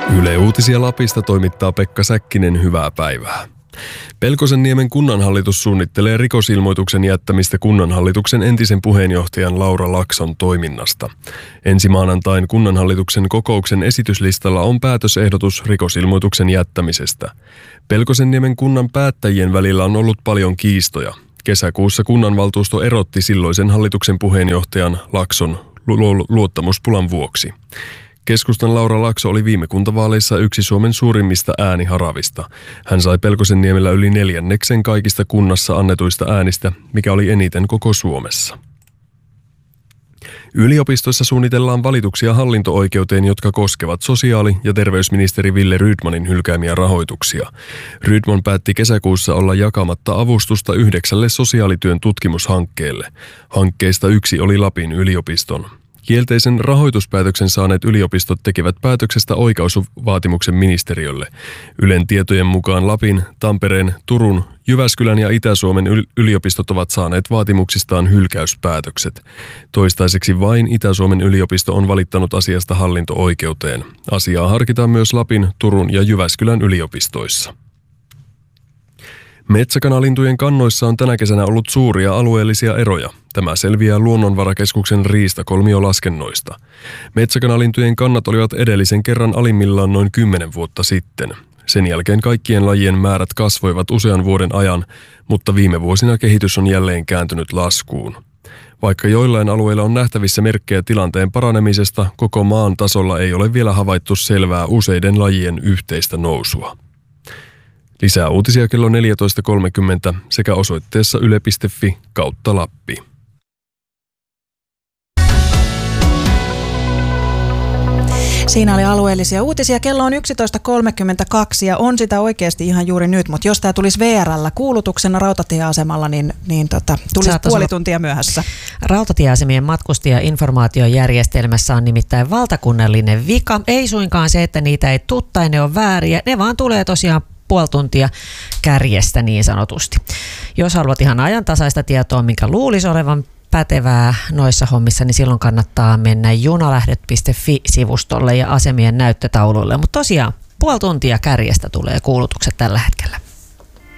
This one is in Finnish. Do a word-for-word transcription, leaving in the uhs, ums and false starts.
Yle Uutisia Lapista toimittaa Pekka Säkkinen, hyvää päivää. Pelkosenniemen kunnanhallitus suunnittelee rikosilmoituksen jättämistä kunnanhallituksen entisen puheenjohtajan Laura Lakson toiminnasta. Ensi maanantain kunnanhallituksen kokouksen esityslistalla on päätösehdotus rikosilmoituksen jättämisestä. Pelkosenniemen kunnan päättäjien välillä on ollut paljon kiistoja. Kesäkuussa kunnanvaltuusto erotti silloisen hallituksen puheenjohtajan Lakson lu- luottamuspulan vuoksi. Keskustan Laura Lakso oli viime kuntavaaleissa yksi Suomen suurimmista ääniharavista. Hän sai Pelkosenniemellä yli neljänneksen kaikista kunnassa annetuista äänistä, mikä oli eniten koko Suomessa. Yliopistoissa suunnitellaan valituksia hallinto-oikeuteen, jotka koskevat sosiaali- ja terveysministeri Wille Rydmanin hylkäämiä rahoituksia. Rydman päätti kesäkuussa olla jakamatta avustusta yhdeksälle sosiaalityön tutkimushankkeelle. Hankkeista yksi oli Lapin yliopiston. Kielteisen rahoituspäätöksen saaneet yliopistot tekevät päätöksestä oikaisuvaatimuksen ministeriölle. Ylen tietojen mukaan Lapin, Tampereen, Turun, Jyväskylän ja Itä-Suomen yliopistot ovat saaneet vaatimuksistaan hylkäyspäätökset. Toistaiseksi vain Itä-Suomen yliopisto on valittanut asiasta hallinto-oikeuteen. Asiaa harkitaan myös Lapin, Turun ja Jyväskylän yliopistoissa. Metsäkanalintujen kannoissa on tänä kesänä ollut suuria alueellisia eroja. Tämä selviää Luonnonvarakeskuksen riistakolmiolaskennoista. Metsäkanalintujen kannat olivat edellisen kerran alimmillaan noin kymmenen vuotta sitten. Sen jälkeen kaikkien lajien määrät kasvoivat usean vuoden ajan, mutta viime vuosina kehitys on jälleen kääntynyt laskuun. Vaikka joillain alueilla on nähtävissä merkkejä tilanteen paranemisesta, koko maan tasolla ei ole vielä havaittu selvää useiden lajien yhteistä nousua. Lisää uutisia kello neljätoista kolmekymmentä sekä osoitteessa yle piste fi kautta Lappi. Siinä oli alueellisia uutisia. Kello on yksitoista kolmekymmentäkaksi ja on sitä oikeasti ihan juuri nyt, mutta jos tämä tulisi V R:llä kuulutuksena rautatieasemalla, niin, niin tota, tulisi Saatais puoli tuntia myöhässä. Rautatieasemien matkustajainformaatiojärjestelmässä on nimittäin valtakunnallinen vika. Ei suinkaan se, että niitä ei tule tai ne on vääriä, ne vaan tulee tosiaan puoli tuntia kärjestä niin sanotusti. Jos haluat ihan ajantasaista tietoa, minkä luulisi olevan pätevää noissa hommissa, niin silloin kannattaa mennä junalähdet piste fi-sivustolle ja asemien näyttötauluille. Mutta tosiaan puoli tuntia kärjestä tulee kuulutukset tällä hetkellä.